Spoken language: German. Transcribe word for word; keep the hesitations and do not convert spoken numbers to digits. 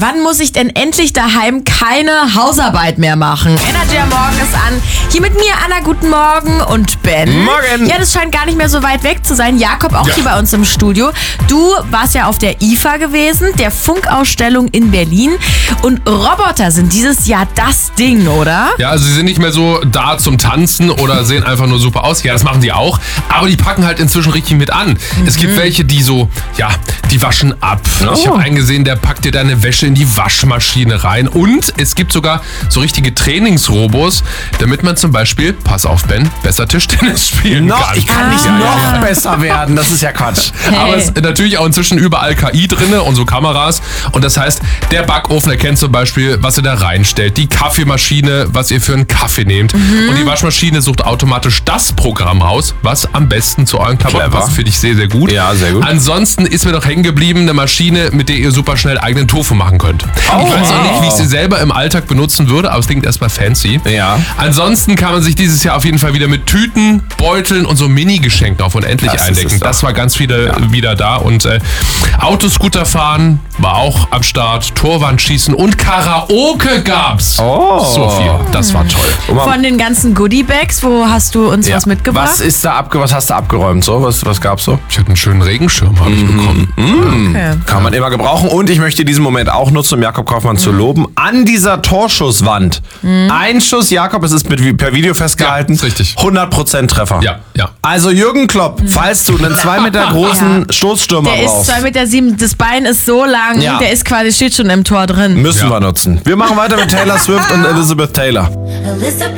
wann muss ich denn endlich daheim keine Hausarbeit mehr machen? Energy am Morgen ist an. Hier mit mir Anna, guten Morgen und Ben. Morgen. Ja, das scheint gar nicht mehr so weit weg zu sein. Jakob auch Ja. hier bei uns im Studio. Du warst ja auf der I F A gewesen, der Funkausstellung in Berlin. Und Roboter sind dieses Jahr das Ding, oder? Ja, also sie sind nicht mehr so da zum Tanzen oder sehen einfach nur super aus. Ja, das machen die auch. Aber die packen halt inzwischen richtig mit an. Mhm. Es gibt welche, die so, ja, die waschen ab. Oh. Ich habe einen gesehen, der packt dir deine Wäsche in die Waschmaschine rein. Und es gibt sogar so richtige Trainingsrobos, damit man zum Beispiel, pass auf Ben, besser Tischtennis spielen Noch, kann. ich kann nicht Ah. noch besser werden. Das ist ja Quatsch. Hey. Aber es ist natürlich auch inzwischen überall K I drin und so Kameras. Und das heißt, der Backofen erkennt zum Beispiel, was ihr da reinstellt. Die Kaffeemaschine, was ihr für einen Kaffee nehmt. Mhm. Und die Waschmaschine sucht automatisch das Programm raus, was am besten zu euren Klamotten Clever. passt. Finde ich sehr, sehr gut. Ja, sehr gut. Ansonsten ist mir noch hängen geblieben eine Maschine, mit der ihr super schnell eigenen Tofu machen könnt. Oh. Ich weiß auch nicht, wie ich sie selber im Alltag benutzen würde, aber es klingt erstmal fancy. Ja. Ansonsten kann man sich dieses Jahr auf jeden Fall wieder mit Tüten, Beuteln und so Mini-Geschenken auf unendlich Das ist eindecken. es doch. Das war ganz viele Ja. wieder da. Und äh, Autoscooter fahren war auch am Start. Torwandschießen und Karaoke gab's. Oh. So viel. Das war toll. Guck mal, Von den ganzen Goodie-Bags, wo hast du uns ja. was mitgebracht? Was ist da abge was hast du abgeräumt? So, was, was gab's so? Ich hatte einen schönen Regenschirm, habe ich bekommen. Okay. Kann man immer gebrauchen. Und ich möchte diesen Moment auch nutzen, um Jakob Kaufmann zu loben. An dieser Torschusswand. Ein Schuss, Jakob, es ist mit, per Video festgehalten. Ja, ist richtig. hundert Prozent Treffer. Ja, ja. Also Jürgen Klopp, falls du einen zwei Meter großen Stoßstürmer Der ist brauchst, zwei Meter sieben, das Bein ist so lang, Ja. der ist quasi, steht schon im Tor drin. müssen Ja. wir nutzen. Wir machen weiter mit Taylor Swift und Elizabeth Taylor. Elizabeth